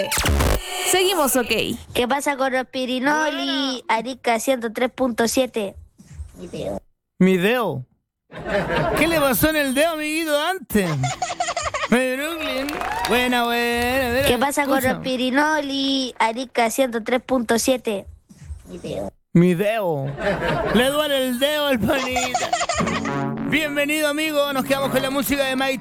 Seguimos, ok. ¿Qué pasa con los Pirinoli? Arica 103.7. Mi dedo. ¿Qué le pasó en el dedo, amiguito, antes? De Brooklyn. Buena. Mira, ¿Qué pasa con escucha. los Pirinoli? Arica 103.7. Mi dedo. Le duele el dedo al panita. Bienvenido, amigo. Nos quedamos con la música de Mike